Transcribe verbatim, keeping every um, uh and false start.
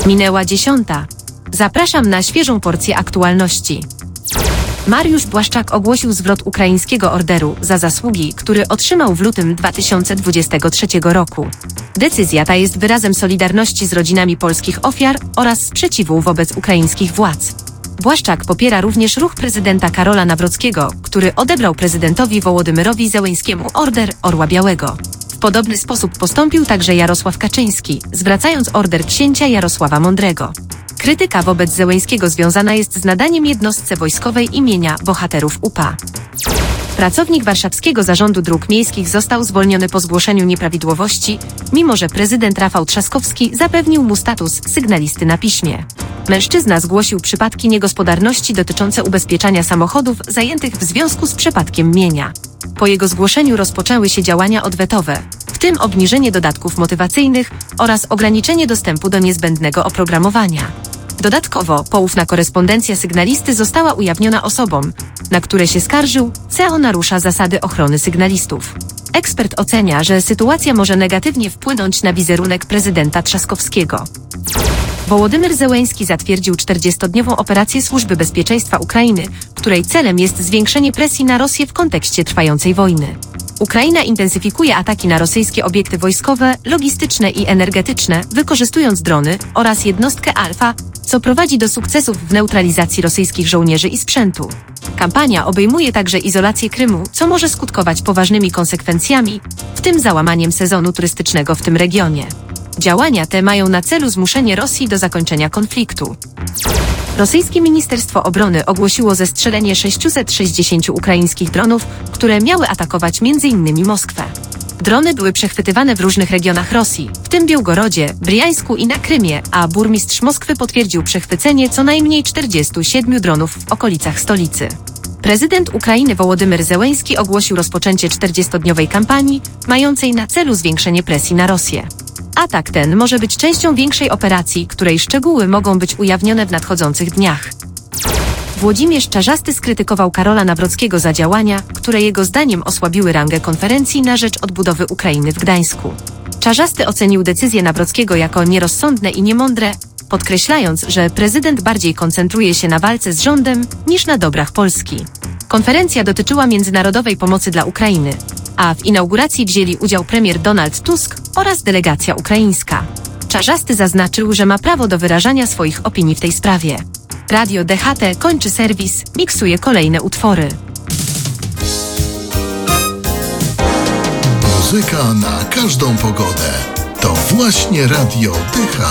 Minęła dziesiąta. Zapraszam na świeżą porcję aktualności. Mariusz Błaszczak ogłosił zwrot ukraińskiego orderu za zasługi, który otrzymał w lutym dwa tysiące dwudziestego trzeciego roku. Decyzja ta jest wyrazem solidarności z rodzinami polskich ofiar oraz sprzeciwu wobec ukraińskich władz. Błaszczak popiera również ruch prezydenta Karola Nawrockiego, który odebrał prezydentowi Wołodymyrowi Zełenskiemu order Orła Białego. W podobny sposób postąpił także Jarosław Kaczyński, zwracając order księcia Jarosława Mądrego. Krytyka wobec Zełenskiego związana jest z nadaniem jednostce wojskowej imienia bohaterów U P A. Pracownik Warszawskiego Zarządu Dróg Miejskich został zwolniony po zgłoszeniu nieprawidłowości, mimo że prezydent Rafał Trzaskowski zapewnił mu status sygnalisty na piśmie. Mężczyzna zgłosił przypadki niegospodarności dotyczące ubezpieczania samochodów zajętych w związku z przepadkiem mienia. Po jego zgłoszeniu rozpoczęły się działania odwetowe, w tym obniżenie dodatków motywacyjnych oraz ograniczenie dostępu do niezbędnego oprogramowania. Dodatkowo poufna korespondencja sygnalisty została ujawniona osobom, na które się skarżył, co narusza zasady ochrony sygnalistów. Ekspert ocenia, że sytuacja może negatywnie wpłynąć na wizerunek prezydenta Trzaskowskiego. Wołodymyr Zełenski zatwierdził czterdziestodniową operację Służby Bezpieczeństwa Ukrainy, której celem jest zwiększenie presji na Rosję w kontekście trwającej wojny. Ukraina intensyfikuje ataki na rosyjskie obiekty wojskowe, logistyczne i energetyczne, wykorzystując drony oraz jednostkę Alfa, co prowadzi do sukcesów w neutralizacji rosyjskich żołnierzy i sprzętu. Kampania obejmuje także izolację Krymu, co może skutkować poważnymi konsekwencjami, w tym załamaniem sezonu turystycznego w tym regionie. Działania te mają na celu zmuszenie Rosji do zakończenia konfliktu. Rosyjskie Ministerstwo Obrony ogłosiło zestrzelenie sześciuset sześćdziesięciu ukraińskich dronów, które miały atakować między innymi Moskwę. Drony były przechwytywane w różnych regionach Rosji, w tym Białgorodzie, Briańsku i na Krymie, a burmistrz Moskwy potwierdził przechwycenie co najmniej czterdziestu siedmiu dronów w okolicach stolicy. Prezydent Ukrainy Wołodymyr Zełenski ogłosił rozpoczęcie czterdziestodniowej kampanii, mającej na celu zwiększenie presji na Rosję. Atak ten może być częścią większej operacji, której szczegóły mogą być ujawnione w nadchodzących dniach. Włodzimierz Czarzasty skrytykował Karola Nawrockiego za działania, które jego zdaniem osłabiły rangę konferencji na rzecz odbudowy Ukrainy w Gdańsku. Czarzasty ocenił decyzje Nawrockiego jako nierozsądne i niemądre, podkreślając, że prezydent bardziej koncentruje się na walce z rządem niż na dobrach Polski. Konferencja dotyczyła międzynarodowej pomocy dla Ukrainy, a w inauguracji wzięli udział premier Donald Tusk oraz delegacja ukraińska. Czarzasty zaznaczył, że ma prawo do wyrażania swoich opinii w tej sprawie. Radio D H T kończy serwis, miksuje kolejne utwory. Muzyka na każdą pogodę. To właśnie Radio D H T.